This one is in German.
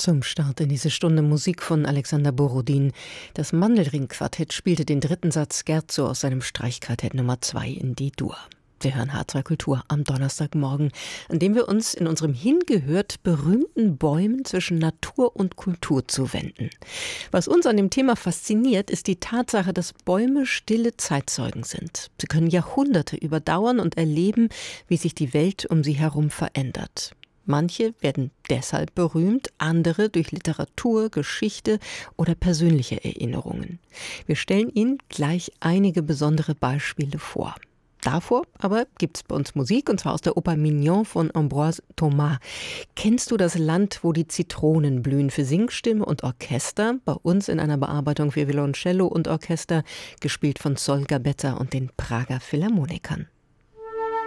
Zum Start in diese Stunde Musik von Alexander Borodin. Das Mandelring-Quartett spielte den dritten Satz Scherzo aus seinem Streichquartett Nummer 2 in D-Dur. Wir hören H2 Kultur am Donnerstagmorgen, an dem wir uns in unserem hingehört berühmten Bäumen zwischen Natur und Kultur zuwenden. Was uns an dem Thema fasziniert, ist die Tatsache, dass Bäume stille Zeitzeugen sind. Sie können Jahrhunderte überdauern und erleben, wie sich die Welt um sie herum verändert. Manche werden deshalb berühmt, andere durch Literatur, Geschichte oder persönliche Erinnerungen. Wir stellen Ihnen gleich einige besondere Beispiele vor. Davor aber gibt es bei uns Musik, und zwar aus der Oper Mignon von Ambroise Thomas. Kennst du das Land, wo die Zitronen blühen? Für Singstimme und Orchester, bei uns in einer Bearbeitung für Violoncello und Orchester, gespielt von Sol Gabetta und den Prager Philharmonikern.